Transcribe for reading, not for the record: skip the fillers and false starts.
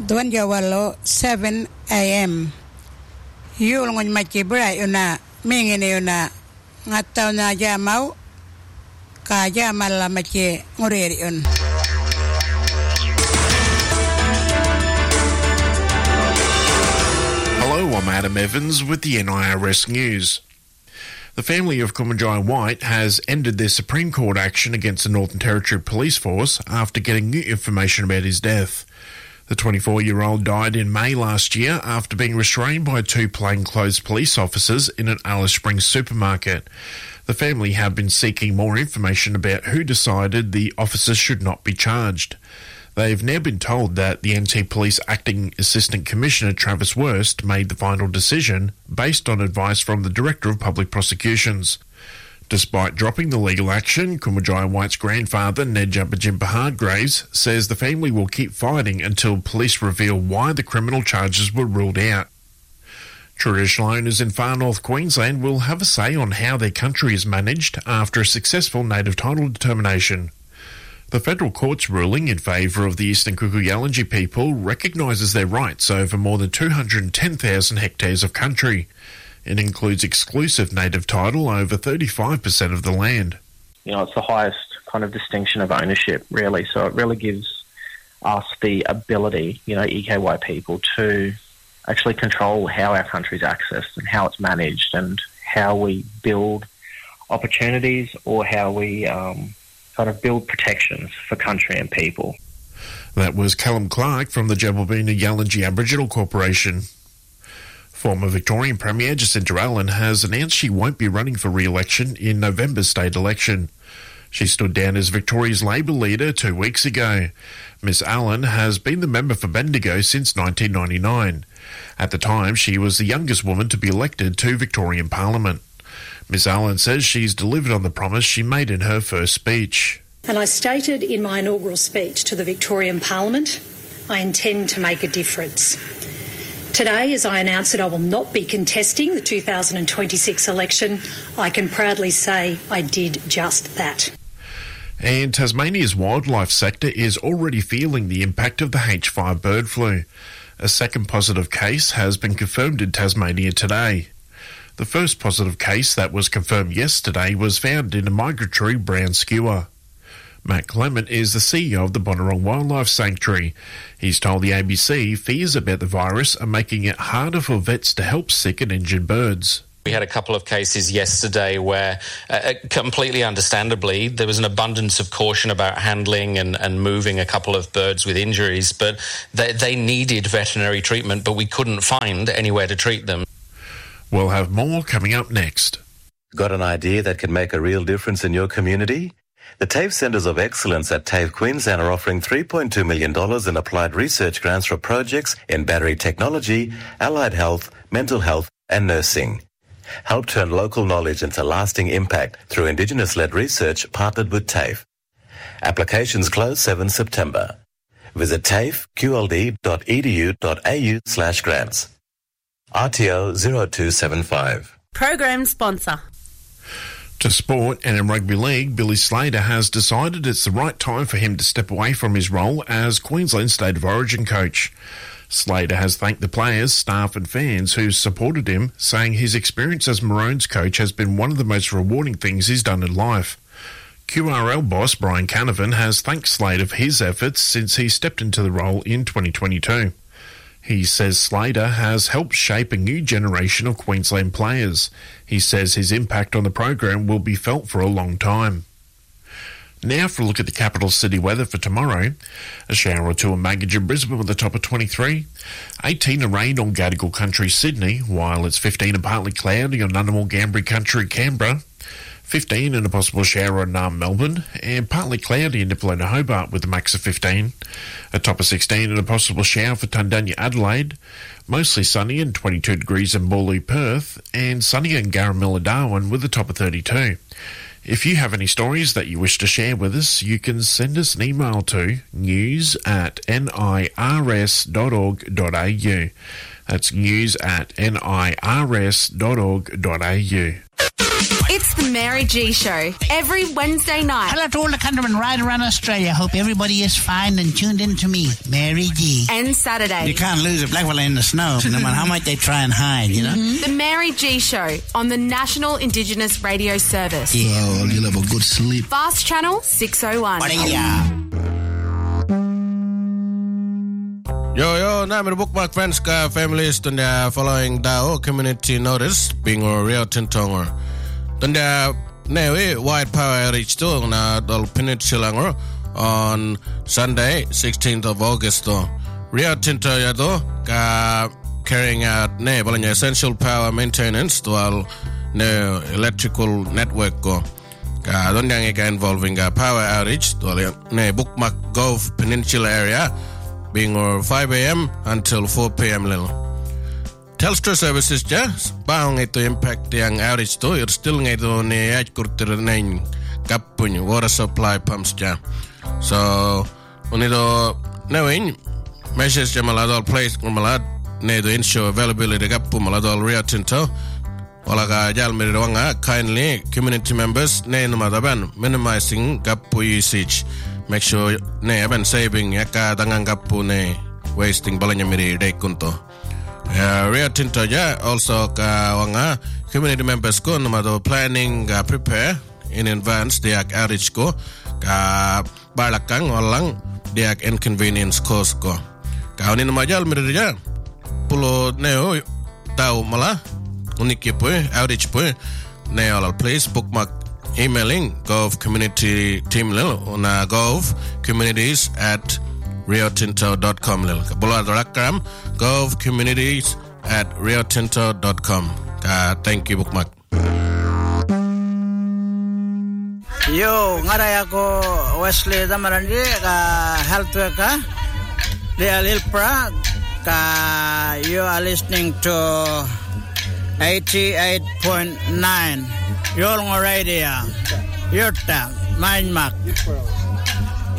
Tuan Jawalo 7 a.m. Yul ngon machi bra yuna mingine yuna ngataw na jamau ka jamal la machi ngureri yun. Hello, I'm Adam Evans with the NIRS News. The family of Kumanjai White has ended their Supreme Court action against the Northern Territory Police Force after getting new information about his death. The 24-year-old died in May last year after being restrained by two plainclothes police officers in an Alice Springs supermarket. The family have been seeking more information about who decided the officers should not be charged. They've now been told that the NT Police Acting Assistant Commissioner Travis Wurst made the final decision based on advice from the Director of Public Prosecutions. Despite dropping the legal action, Kumanjai White's grandfather, Ned Jumpa Hargraves, says the family will keep fighting until police reveal why the criminal charges were ruled out. Traditional owners in far north Queensland will have a say on how their country is managed after a successful native title determination. The federal court's ruling in favour of the Eastern Kuku-Yalanji people recognises their rights over more than 210,000 hectares of country. It includes exclusive native title over 35% of the land. You know, it's the highest kind of distinction of ownership, really. So it really gives us the ability, you know, EKY people, to actually control how our country's accessed and how it's managed and how we build opportunities or how we kind of build protections for country and people. That was Callum Clark from the Jabalbina Yalanji Aboriginal Corporation. Former Victorian Premier Jacinta Allen has announced she won't be running for re-election in November's state election. She stood down as Victoria's Labor leader 2 weeks ago. Miss Allen has been the member for Bendigo since 1999. At the time, she was the youngest woman to be elected to Victorian Parliament. Miss Allen says she's delivered on the promise she made in her first speech. And I stated in my inaugural speech to the Victorian Parliament, I intend to make a difference. Today, as I announce that I will not be contesting the 2026 election, I can proudly say I did just that. And Tasmania's wildlife sector is already feeling the impact of the H5 bird flu. A second positive case has been confirmed in Tasmania today. The first positive case that was confirmed yesterday was found in a migratory brown skua. Matt Clement is the CEO of the Bonorong Wildlife Sanctuary. He's told the ABC fears about the virus are making it harder for vets to help sick and injured birds. We had a couple of cases yesterday where, completely understandably, there was an abundance of caution about handling and moving a couple of birds with injuries, but they needed veterinary treatment, but we couldn't find anywhere to treat them. We'll have more coming up next. Got an idea that can make a real difference in your community? The TAFE Centres of Excellence at TAFE Queensland are offering $3.2 million in applied research grants for projects in battery technology, allied health, mental health and nursing. Help turn local knowledge into lasting impact through Indigenous-led research partnered with TAFE. Applications close 7 September. Visit tafeqld.edu.au/grants. RTO 0275. Program sponsor. To sport and in rugby league, Billy Slater has decided it's the right time for him to step away from his role as Queensland State of Origin coach. Slater has thanked the players, staff and fans who supported him, saying his experience as Maroons coach has been one of the most rewarding things he's done in life. QRL boss Brian Canavan has thanked Slater for his efforts since he stepped into the role in 2022. He says Slater has helped shape a new generation of Queensland players. He says his impact on the program will be felt for a long time. Now for a look at the capital city weather for tomorrow. A shower or two in Maggie Brisbane with a top of 23. 18 of rain on Gadigal Country, Sydney, while it's 15 and partly cloudy on Ngunnawal Ngambri Country, Canberra. 15 and a possible shower on Naarm, Melbourne, and partly cloudy in Nipalona, Hobart with a max of 15. A top of 16 and a possible shower for Tundanya, Adelaide. Mostly sunny and 22 degrees in Boorloo, Perth, and sunny in Garamilla, Darwin with a top of 32. If you have any stories that you wish to share with us, you can send us an email to news@nirs.org.au. That's news@nirs.org.au. It's the Mary G Show every Wednesday night. Hello to all the countrymen right around Australia. Hope everybody is fine and tuned in to me, Mary G. And Saturday. You can't lose a black fella in the snow, no matter how much they try and hide, you know? The Mary G Show on the National Indigenous Radio Service. Yeah, well, you'll have a good sleep. Fast Channel 601. Yo, name bookmark friends ka families tunda following Dao community notice being a Rio Tinto tunda newe white power outreach to na dol peninsula on Sunday 16th of August Rio Tinto yado ka carrying out ne balanya essential power maintenance to all ne electrical network ko ka don yang involving power outage to ne bookmark Gove Peninsula area being 5 a.m. until 4 p.m. little. Telstra services just baong ito impact yang outage to you're still ngayon ni at kurtir nine kapun water supply pumps ja. So unito knowing measures ja maladol place malad ne to ensure availability kapu maladol Rio Tinto wala ka jal mirawanga kindly community members ne namadaban minimizing kapu usage. Make sure ne aban saving yaka dangang kapu ne wasting balanya miri day kunto. Rio Tinto ja also ka wanga community members ko namado planning prepare in advance diak outage ko ka balakang walang diak inconvenience cost ko. Ka unin majal miri ja pulo neo tau mala uniki po outage po ne all place bookmark emailing Gove community team lil on govecommunities@riotinto.com lil bola rakam govecommunities@riotinto.com thank you bookmark. Yo ngaray ako Wesley Damarandi ka health worker di Alilpra ka you are listening to 88.9 Your radio, your town, Mindmark.